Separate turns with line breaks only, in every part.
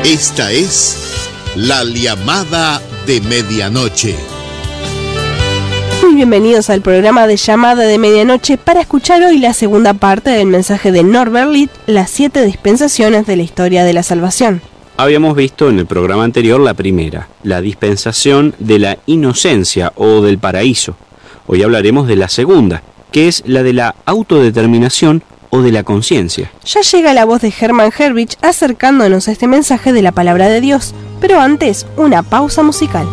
Esta es la llamada de medianoche.
Muy bienvenidos al programa de Llamada de Medianoche para escuchar hoy la segunda parte del mensaje de Norbert Litt, las 7 dispensaciones de la historia de la salvación.
Habíamos visto en el programa anterior la primera, la dispensación de la inocencia o del paraíso. Hoy hablaremos de la segunda, que es la de la autodeterminación o de la conciencia.
Ya llega la voz de Hermann Herrich acercándonos a este mensaje de la palabra de Dios, pero antes una pausa musical.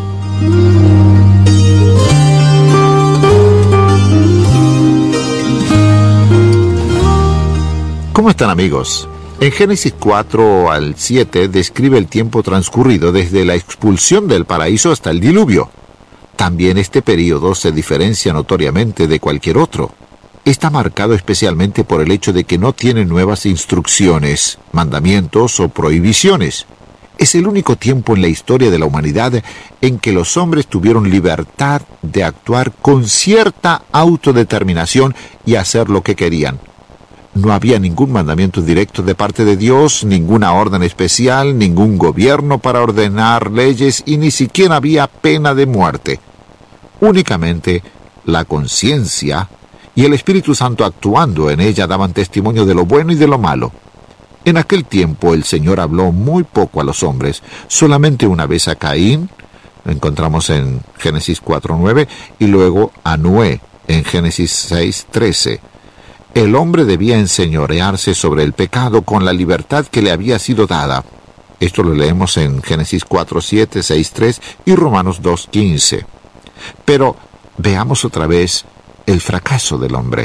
¿Cómo están, amigos? En Génesis 4 al 7 describe el tiempo transcurrido desde la expulsión del paraíso hasta el diluvio. También este periodo se diferencia notoriamente de cualquier otro. Está marcado especialmente por el hecho de que no tiene nuevas instrucciones, mandamientos o prohibiciones. Es el único tiempo en la historia de la humanidad en que los hombres tuvieron libertad de actuar con cierta autodeterminación y hacer lo que querían. No había ningún mandamiento directo de parte de Dios, ninguna orden especial, ningún gobierno para ordenar leyes y ni siquiera había pena de muerte. Únicamente la conciencia y el Espíritu Santo actuando en ella daban testimonio de lo bueno y de lo malo. En aquel tiempo el Señor habló muy poco a los hombres, solamente una vez a Caín, lo encontramos en Génesis 4:9, y luego a Noé en Génesis 6:13. El hombre debía enseñorearse sobre el pecado con la libertad que le había sido dada. Esto lo leemos en Génesis 4:7, 6:3 y Romanos 2:15. Pero veamos otra vez el fracaso del hombre.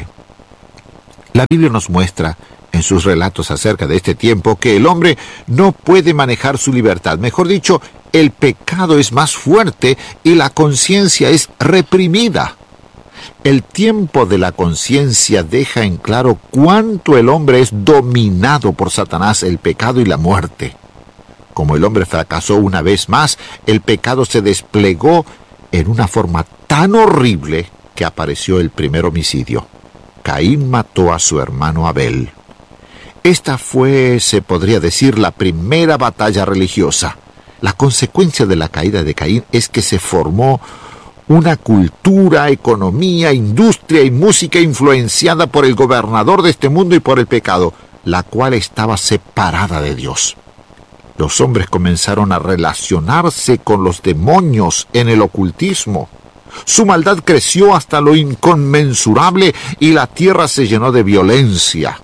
La Biblia nos muestra en sus relatos acerca de este tiempo que el hombre no puede manejar su libertad. Mejor dicho, el pecado es más fuerte y la conciencia es reprimida. El tiempo de la conciencia deja en claro cuánto el hombre es dominado por Satanás, el pecado y la muerte. Como el hombre fracasó una vez más, el pecado se desplegó en una forma tan horrible que apareció el primer homicidio. Caín mató a su hermano Abel. Esta fue, se podría decir, la primera batalla religiosa. La consecuencia de la caída de Caín es que se formó una cultura, economía, industria y música influenciada por el gobernador de este mundo y por el pecado, la cual estaba separada de Dios. Los hombres comenzaron a relacionarse con los demonios en el ocultismo. Su maldad creció hasta lo inconmensurable y la tierra se llenó de violencia.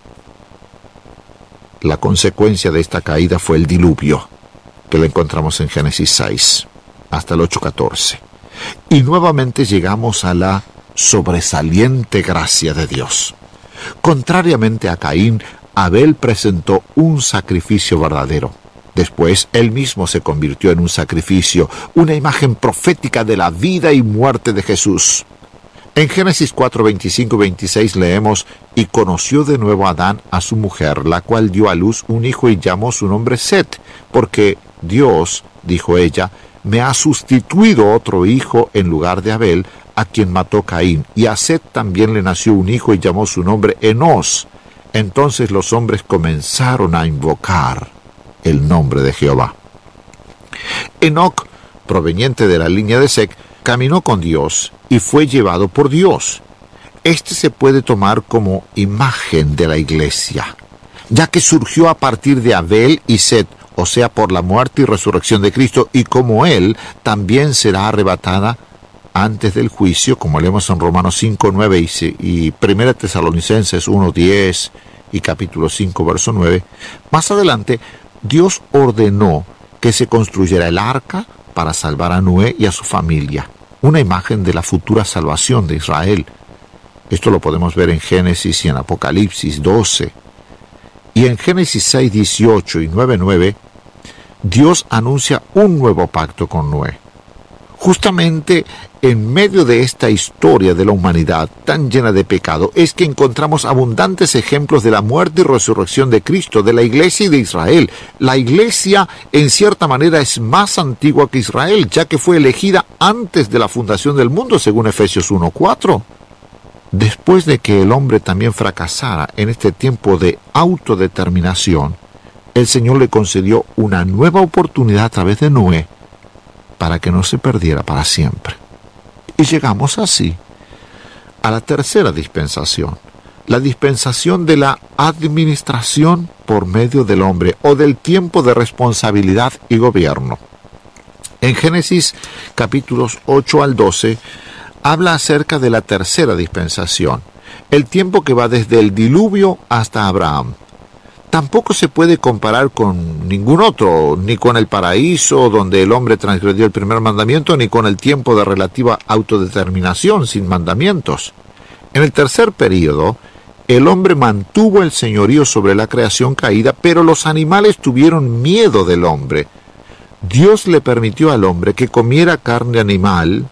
La consecuencia de esta caída fue el diluvio, que lo encontramos en Génesis 6, hasta el 8:14. Y nuevamente llegamos a la sobresaliente gracia de Dios. Contrariamente a Caín, Abel presentó un sacrificio verdadero. Después, él mismo se convirtió en un sacrificio, una imagen profética de la vida y muerte de Jesús. En Génesis 4, 25 y 26 leemos: «Y conoció de nuevo Adán a su mujer, la cual dio a luz un hijo y llamó su nombre Set, porque Dios, dijo ella, me ha sustituido otro hijo en lugar de Abel, a quien mató Caín, y a Set también le nació un hijo y llamó su nombre Enós». Entonces los hombres comenzaron a invocar el nombre de Jehová. Enoc, proveniente de la línea de Seth, caminó con Dios y fue llevado por Dios. Este se puede tomar como imagen de la iglesia, ya que surgió a partir de Abel y Seth, o sea, por la muerte y resurrección de Cristo, y como él también será arrebatada antes del juicio, como leemos en Romanos 5:9 y 1 Tesalonicenses 1:10 y capítulo 5, verso 9. Más adelante, Dios ordenó que se construyera el arca para salvar a Noé y a su familia, una imagen de la futura salvación de Israel. Esto lo podemos ver en Génesis y en Apocalipsis 12. Y en Génesis 6, 18 y 9:9, Dios anuncia un nuevo pacto con Noé. Justamente en medio de esta historia de la humanidad tan llena de pecado es que encontramos abundantes ejemplos de la muerte y resurrección de Cristo, de la iglesia y de Israel. La iglesia, en cierta manera, es más antigua que Israel, ya que fue elegida antes de la fundación del mundo, según Efesios 1:4. Después de que el hombre también fracasara en este tiempo de autodeterminación, el Señor le concedió una nueva oportunidad a través de Noé para que no se perdiera para siempre. Y llegamos así a la tercera dispensación, la dispensación de la administración por medio del hombre o del tiempo de responsabilidad y gobierno. En Génesis capítulos 8 al 12 habla acerca de la tercera dispensación, el tiempo que va desde el diluvio hasta Abraham. Tampoco se puede comparar con ningún otro, ni con el paraíso donde el hombre transgredió el primer mandamiento, ni con el tiempo de relativa autodeterminación sin mandamientos. En el tercer período, el hombre mantuvo el señorío sobre la creación caída, pero los animales tuvieron miedo del hombre. Dios le permitió al hombre que comiera carne animal,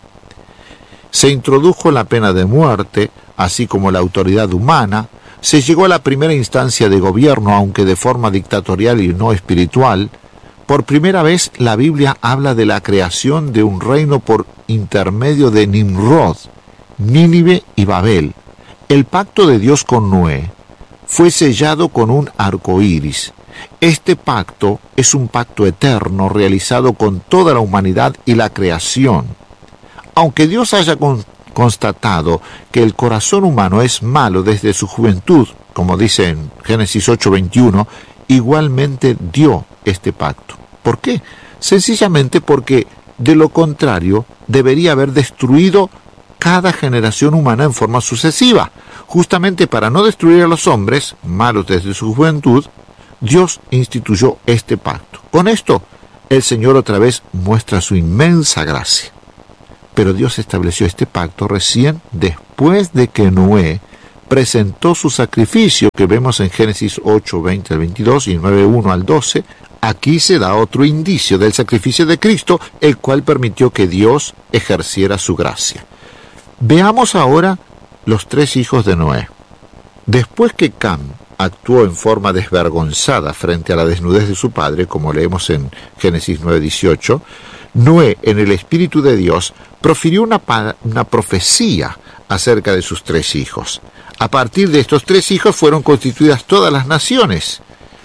se introdujo la pena de muerte, así como la autoridad humana, se llegó a la primera instancia de gobierno, aunque de forma dictatorial y no espiritual. Por primera vez la Biblia habla de la creación de un reino por intermedio de Nimrod, Nínive y Babel. El pacto de Dios con Noé fue sellado con un arco iris. Este pacto es un pacto eterno realizado con toda la humanidad y la creación. Aunque Dios haya constatado que el corazón humano es malo desde su juventud, como dice en Génesis 8:21, igualmente dio este pacto. ¿Por qué? Sencillamente porque, de lo contrario, debería haber destruido cada generación humana en forma sucesiva. Justamente para no destruir a los hombres, malos desde su juventud, Dios instituyó este pacto. Con esto, el Señor otra vez muestra su inmensa gracia. Pero Dios estableció este pacto recién después de que Noé presentó su sacrificio, que vemos en Génesis 8:20 al 22 y 9:1 al 12. Aquí se da otro indicio del sacrificio de Cristo, el cual permitió que Dios ejerciera su gracia. Veamos ahora los tres hijos de Noé. Después que Cam actuó en forma desvergonzada frente a la desnudez de su padre, como leemos en Génesis 9:18, Noé, en el Espíritu de Dios, profirió una profecía acerca de sus tres hijos. A partir de estos tres hijos fueron constituidas todas las naciones.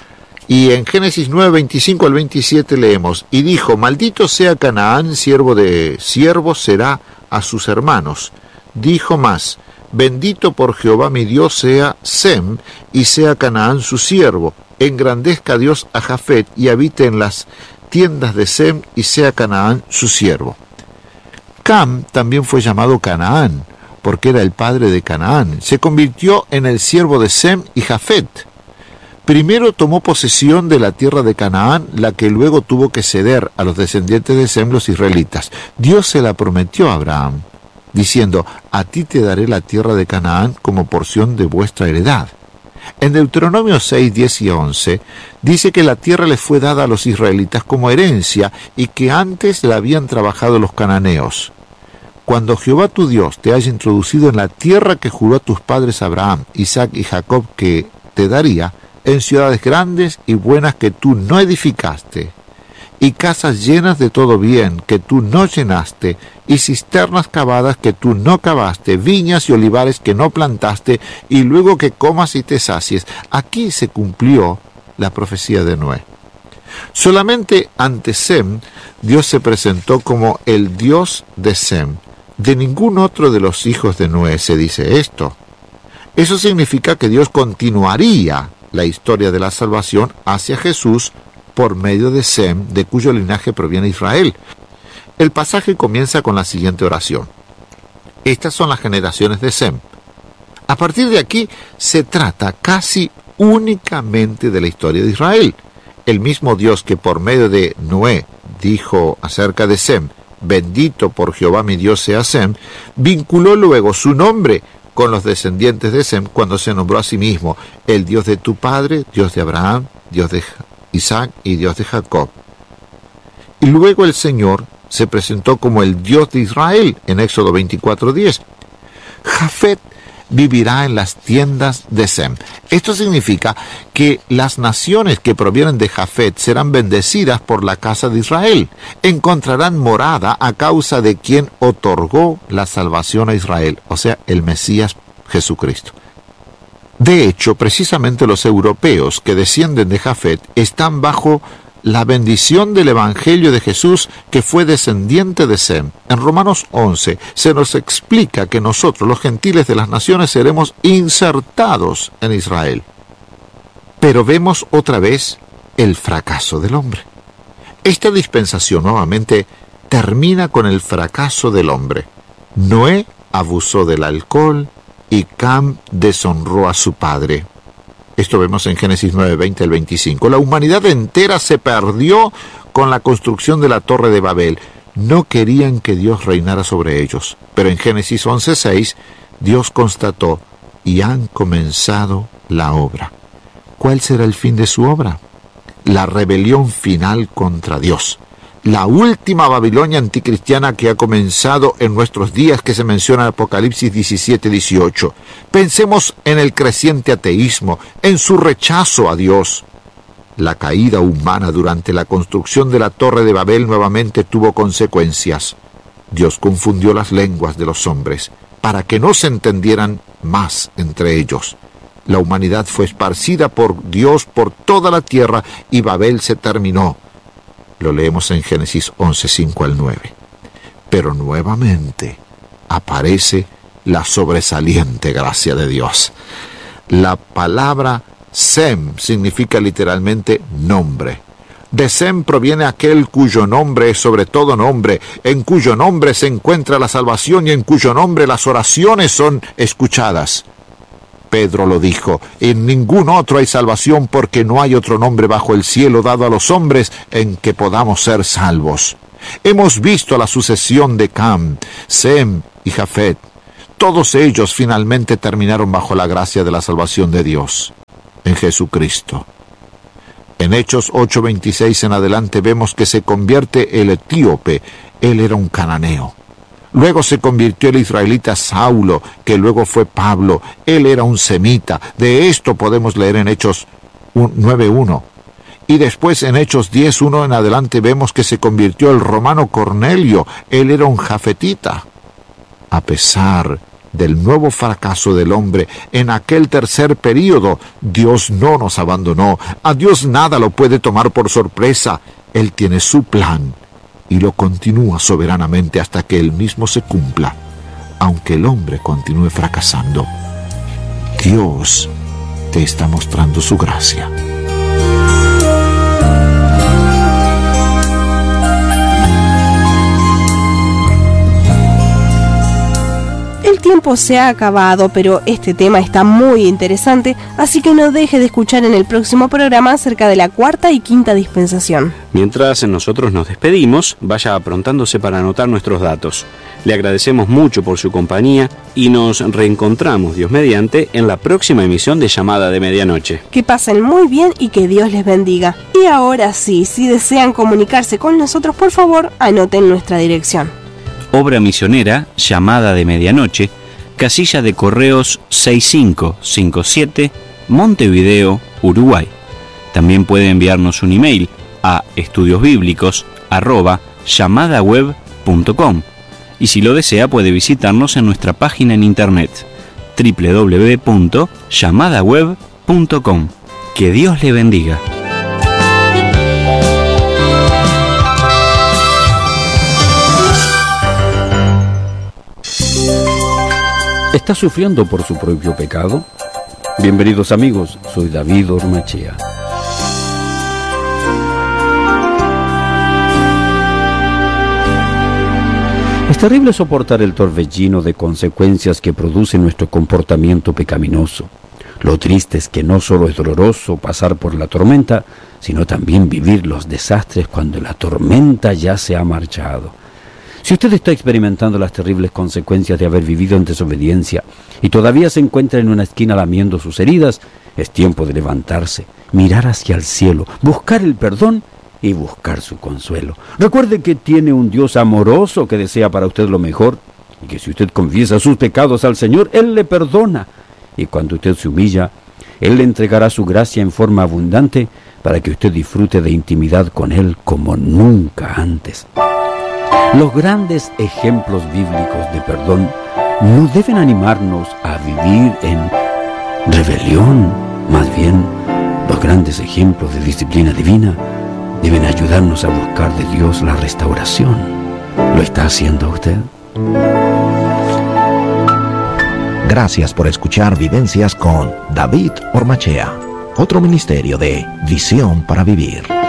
Y en Génesis 9:25 al 27 leemos: y dijo, maldito sea Canaán, siervo de siervos será a sus hermanos. Dijo más, bendito por Jehová mi Dios sea Sem, y sea Canaán su siervo. Engrandezca Dios a Jafet, y habite en las tiendas de Sem, y sea Canaán su siervo. Cam también fue llamado Canaán, porque era el padre de Canaán. Se convirtió en el siervo de Sem y Jafet. Primero tomó posesión de la tierra de Canaán, la que luego tuvo que ceder a los descendientes de Sem, los israelitas. Dios se la prometió a Abraham, diciendo, a ti te daré la tierra de Canaán como porción de vuestra heredad. En Deuteronomio 6, 10 y 11, dice que la tierra les fue dada a los israelitas como herencia y que antes la habían trabajado los cananeos. Cuando Jehová tu Dios te haya introducido en la tierra que juró a tus padres Abraham, Isaac y Jacob que te daría, en ciudades grandes y buenas que tú no edificaste, y casas llenas de todo bien que tú no llenaste, y cisternas cavadas que tú no cavaste, viñas y olivares que no plantaste, y luego que comas y te sacies. Aquí se cumplió la profecía de Noé. Solamente ante Sem, Dios se presentó como el Dios de Sem. De ningún otro de los hijos de Noé se dice esto. Eso significa que Dios continuaría la historia de la salvación hacia Jesús por medio de Sem, de cuyo linaje proviene Israel. El pasaje comienza con la siguiente oración. Estas son las generaciones de Sem. A partir de aquí se trata casi únicamente de la historia de Israel. El mismo Dios que por medio de Noé dijo acerca de Sem, bendito por Jehová mi Dios sea Sem, vinculó luego su nombre con los descendientes de Sem cuando se nombró a sí mismo el Dios de tu padre, Dios de Abraham, Dios de Isaac y Dios de Jacob. Y luego el Señor se presentó como el Dios de Israel en Éxodo 24:10. Jafet vivirá en las tiendas de Sem. Esto significa que las naciones que provienen de Jafet serán bendecidas por la casa de Israel. Encontrarán morada a causa de quien otorgó la salvación a Israel, o sea, el Mesías Jesucristo. De hecho, precisamente los europeos que descienden de Jafet están bajo la bendición del Evangelio de Jesús, que fue descendiente de Sem. En Romanos 11 se nos explica que nosotros, los gentiles de las naciones, seremos insertados en Israel. Pero vemos otra vez el fracaso del hombre. Esta dispensación nuevamente termina con el fracaso del hombre. Noé abusó del alcohol y Cam deshonró a su padre. Esto vemos en Génesis 9, 20 al 25. La humanidad entera se perdió con la construcción de la Torre de Babel. No querían que Dios reinara sobre ellos. Pero en Génesis 11, 6, Dios constató: y han comenzado la obra. ¿Cuál será el fin de su obra? La rebelión final contra Dios. La última Babilonia anticristiana que ha comenzado en nuestros días, que se menciona en Apocalipsis 17, 18. Pensemos en el creciente ateísmo, en su rechazo a Dios. La caída humana durante la construcción de la Torre de Babel nuevamente tuvo consecuencias. Dios confundió las lenguas de los hombres para que no se entendieran más entre ellos. La humanidad fue esparcida por Dios por toda la tierra y Babel se terminó. Lo leemos en Génesis 11, 5 al 9. Pero nuevamente aparece la sobresaliente gracia de Dios. La palabra Sem significa literalmente nombre. De Sem proviene aquel cuyo nombre es sobre todo nombre, en cuyo nombre se encuentra la salvación y en cuyo nombre las oraciones son escuchadas. Pedro lo dijo: en ningún otro hay salvación, porque no hay otro nombre bajo el cielo dado a los hombres en que podamos ser salvos. Hemos visto la sucesión de Cam, Sem y Jafet. Todos ellos finalmente terminaron bajo la gracia de la salvación de Dios en Jesucristo. En Hechos 8:26 en adelante vemos que se convierte el etíope. Él era un cananeo. Luego se convirtió el israelita Saulo, que luego fue Pablo. Él era un semita. De esto podemos leer en Hechos 9:1. Y después en Hechos 10:1 en adelante vemos que se convirtió el romano Cornelio. Él era un jafetita. A pesar del nuevo fracaso del hombre en aquel tercer período, Dios no nos abandonó. A Dios nada lo puede tomar por sorpresa. Él tiene su plan y lo continúa soberanamente hasta que él mismo se cumpla. Aunque el hombre continúe fracasando, Dios te está mostrando su gracia.
El tiempo se ha acabado, pero este tema está muy interesante, así que no deje de escuchar en el próximo programa acerca de la cuarta y quinta dispensación.
Mientras nosotros nos despedimos, vaya aprontándose para anotar nuestros datos. Le agradecemos mucho por su compañía y nos reencontramos, Dios mediante, en la próxima emisión de Llamada de Medianoche.
Que pasen muy bien y que Dios les bendiga. Y ahora sí, si desean comunicarse con nosotros, por favor, anoten nuestra dirección.
Obra misionera, Llamada de Medianoche, casilla de correos 6557, Montevideo, Uruguay. También puede enviarnos un email a estudiosbiblicos@llamadaweb.com, y si lo desea puede visitarnos en nuestra página en internet www.llamadaweb.com. Que Dios le bendiga.
¿Está sufriendo por su propio pecado? Bienvenidos amigos, soy David Ormachea. Es terrible soportar el torbellino de consecuencias que produce nuestro comportamiento pecaminoso. Lo triste es que no solo es doloroso pasar por la tormenta, sino también vivir los desastres cuando la tormenta ya se ha marchado. Si usted está experimentando las terribles consecuencias de haber vivido en desobediencia y todavía se encuentra en una esquina lamiendo sus heridas, es tiempo de levantarse, mirar hacia el cielo, buscar el perdón y buscar su consuelo. Recuerde que tiene un Dios amoroso que desea para usted lo mejor y que si usted confiesa sus pecados al Señor, Él le perdona. Y cuando usted se humilla, Él le entregará su gracia en forma abundante para que usted disfrute de intimidad con Él como nunca antes. Los grandes ejemplos bíblicos de perdón no deben animarnos a vivir en rebelión. Más bien, los grandes ejemplos de disciplina divina deben ayudarnos a buscar de Dios la restauración. ¿Lo está haciendo usted?
Gracias por escuchar Vivencias con David Ormachea, otro ministerio de Visión para Vivir.